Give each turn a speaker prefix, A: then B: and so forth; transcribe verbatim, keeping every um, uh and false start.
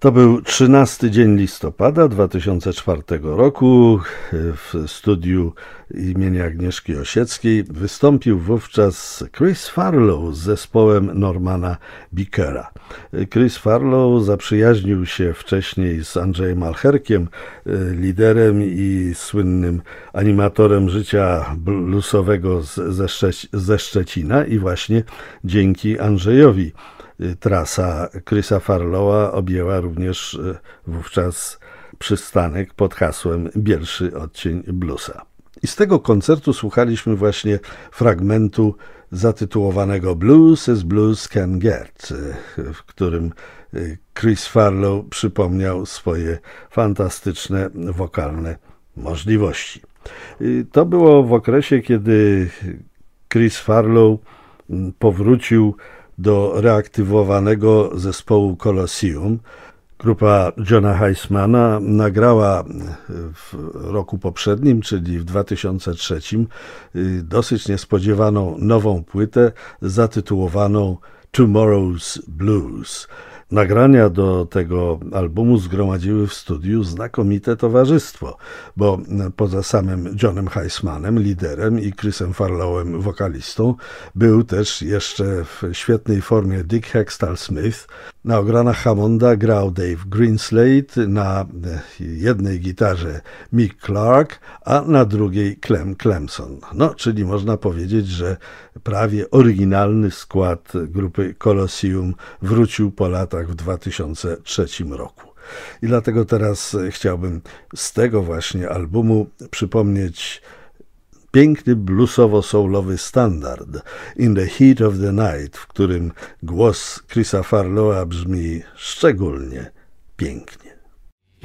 A: To był trzynasty dzień listopada dwa tysiące czwartego roku. W studiu imienia Agnieszki Osieckiej wystąpił wówczas Chris Farlow z zespołem Normana Bickera. Chris Farlow zaprzyjaźnił się wcześniej z Andrzejem Alcherkiem, liderem i słynnym animatorem życia bluesowego ze, Szczec- ze Szczecina, i właśnie dzięki Andrzejowi trasa Chrisa Farlowa objęła również wówczas przystanek pod hasłem Bielszy odcień bluesa. I z tego koncertu słuchaliśmy właśnie fragmentu zatytułowanego Blues as Blues Can Get, w którym Chris Farlow przypomniał swoje fantastyczne wokalne możliwości. To było w okresie, kiedy Chris Farlow powrócił do reaktywowanego zespołu Colosseum. Grupa Johna Heismana nagrała w roku poprzednim, czyli w dwa tysiące trzecim, dosyć niespodziewaną nową płytę zatytułowaną Tomorrow's Blues. Nagrania do tego albumu zgromadziły w studiu znakomite towarzystwo, bo poza samym Johnem Heismanem, liderem, i Chrisem Farlowem, wokalistą, był też jeszcze w świetnej formie Dick Hextall-Smith. Na ogranach Hammonda grał Dave Greenslade, na jednej gitarze Mick Clark, a na drugiej Clem Clemson. No, czyli można powiedzieć, że prawie oryginalny skład grupy Colosseum wrócił po latach w dwa tysiące trzecim roku. I dlatego teraz chciałbym z tego właśnie albumu przypomnieć piękny bluesowo-soulowy standard In the Heat of the Night, w którym głos Chrisa Farlowa brzmi szczególnie pięknie.